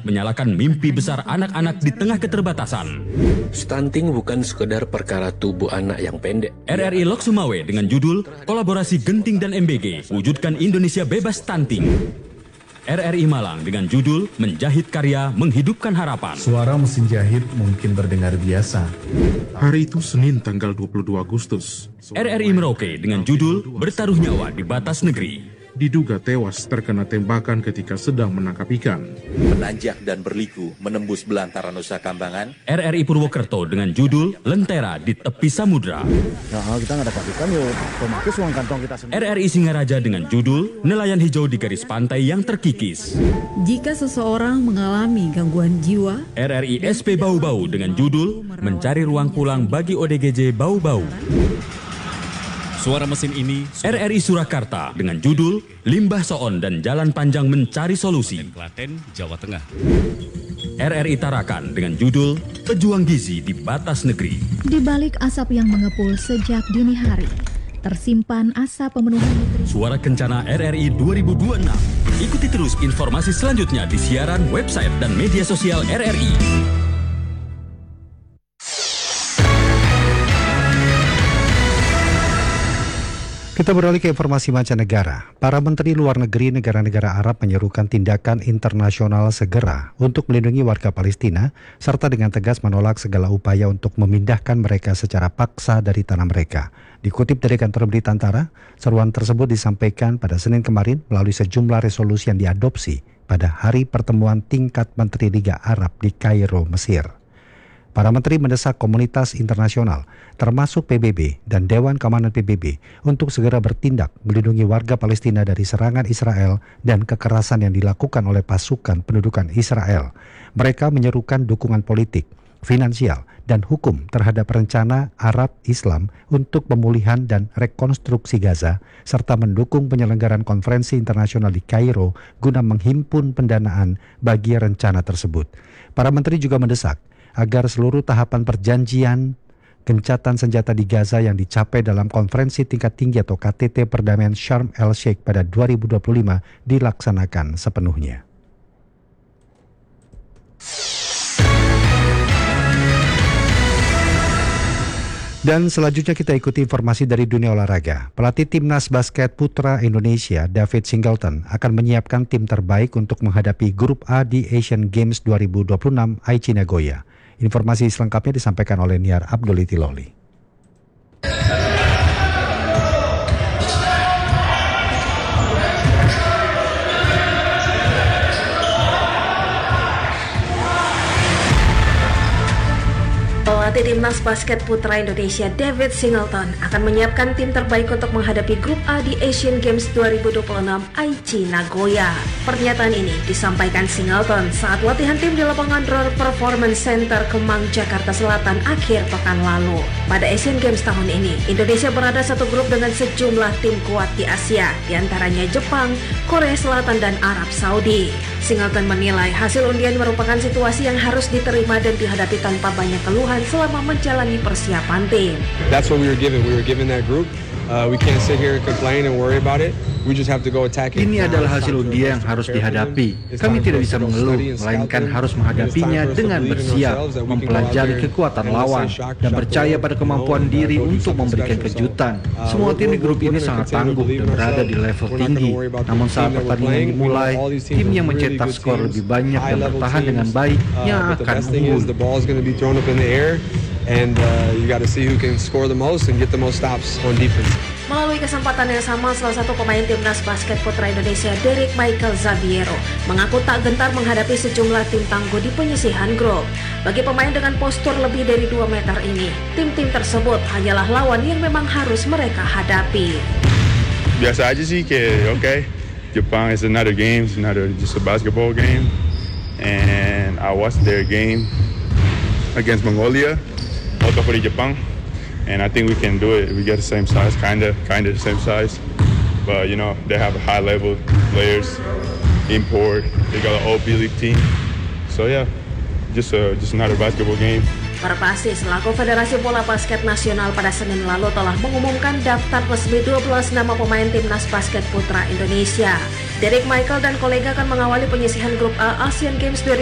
menyalakan mimpi besar anak-anak di tengah keterbatasan. Stunting bukan sekedar perkara tubuh anak yang pendek. RRI Lok Sumawe dengan judul Kolaborasi Genting dan MBG wujudkan Indonesia bebas stunting. RRI Malang dengan judul Menjahit Karya Menghidupkan Harapan. Suara mesin jahit mungkin terdengar biasa. Hari itu Senin tanggal 22 Agustus. RRI Merauke dengan judul Bertaruh Nyawa di Batas Negeri. Diduga tewas terkena tembakan ketika sedang menangkap ikan. Menanjak dan berliku menembus belantara Nusa Kambangan. RRI Purwokerto dengan judul Lentera di Tepi Samudra. Nah, kita nggak dapat ikan yuk, otomatis uang kantong kita sendiri. RRI Singaraja dengan judul Nelayan Hijau di Garis Pantai yang Terkikis. Jika seseorang mengalami gangguan jiwa, RRI SP Bau-Bau dengan judul Mencari Ruang Pulang bagi ODGJ Bau-Bau. Suara mesin ini RRI Surakarta dengan judul Limbah Soon dan Jalan Panjang Mencari Solusi. Klaten, Jawa Tengah. RRI Tarakan dengan judul Pejuang Gizi di Batas Negeri. Di balik asap yang mengepul sejak dini hari, tersimpan asap pemenuhan nutrisi. Suara Kencana RRI 2026. Ikuti terus informasi selanjutnya di siaran, website, dan media sosial RRI. Kita beralih ke informasi mancanegara. Para menteri luar negeri negara-negara Arab menyerukan tindakan internasional segera untuk melindungi warga Palestina, serta dengan tegas menolak segala upaya untuk memindahkan mereka secara paksa dari tanah mereka. Dikutip dari kantor berita Antara, seruan tersebut disampaikan pada Senin kemarin melalui sejumlah resolusi yang diadopsi pada hari pertemuan tingkat Menteri Liga Arab di Kairo, Mesir. Para menteri mendesak komunitas internasional, termasuk PBB dan Dewan Keamanan PBB, untuk segera bertindak melindungi warga Palestina dari serangan Israel dan kekerasan yang dilakukan oleh pasukan pendudukan Israel. Mereka menyerukan dukungan politik, finansial, dan hukum terhadap rencana Arab Islam untuk pemulihan dan rekonstruksi Gaza, serta mendukung penyelenggaraan konferensi internasional di Kairo guna menghimpun pendanaan bagi rencana tersebut. Para menteri juga mendesak agar seluruh tahapan perjanjian gencatan senjata di Gaza yang dicapai dalam konferensi tingkat tinggi atau KTT perdamaian Sharm el-Sheikh pada 2025 dilaksanakan sepenuhnya. Dan selanjutnya kita ikuti informasi dari dunia olahraga. Pelatih Timnas Basket Putra Indonesia, David Singleton, akan menyiapkan tim terbaik untuk menghadapi Grup A di Asian Games 2026 Aichi Nagoya. Informasi selengkapnya disampaikan oleh Niar Abduliti Loli. Pelatih Timnas Basket Putra Indonesia David Singleton akan menyiapkan tim terbaik untuk menghadapi Grup A di Asian Games 2026 Aichi Nagoya. Pernyataan ini disampaikan Singleton saat latihan tim di lapangan Roar Performance Center Kemang, Jakarta Selatan akhir pekan lalu. Pada Asian Games tahun ini, Indonesia berada satu grup dengan sejumlah tim kuat di Asia, diantaranya Jepang, Korea Selatan, dan Arab Saudi. Singleton menilai hasil undian merupakan situasi yang harus diterima dan dihadapi tanpa banyak keluhan selama menjalani persiapan tim. That's what we were given. We were given that group. We can't sit here and complain and worry about it. We just have to go attack it. Ini adalah hasil undian yang harus dihadapi. Kami tidak bisa mengeluh, melainkan harus menghadapinya dengan bersiap, mempelajari kekuatan lawan, dan percaya pada kemampuan diri untuk memberikan kejutan. Semua tim di grup ini sangat tangguh dan berada di level tinggi. Namun saat pertandingan dimulai, tim yang mencetak skor lebih banyak dan bertahan dengan baik yang akan unggul. And you got to see who can score the most and get the most stops on defense. Melalui kesempatan yang sama, salah satu pemain Timnas Basket Putra Indonesia, Derek Michael Zaviero, mengaku tak gentar menghadapi sejumlah tim tangguh di penyisihan grup. Bagi pemain dengan postur lebih dari 2 meter ini, tim-tim tersebut hanyalah lawan yang memang harus mereka hadapi. Biasa aja sih, kayak okay, Jepang is another game, it's another just a basketball game, and I watched their game against Mongolia. Out of Japan, and I think we can do it. We get the same size, kind of the same size, but you know they have high level players, import. They got an all B League team, so yeah, just another basketball game. Perpasi selaku Federasi Bola Basket Nasional pada Senin lalu telah mengumumkan daftar resmi 12 nama pemain Timnas Basket Putra Indonesia. Derek Michael dan kolega akan mengawali penyisihan Grup A Asian Games 2026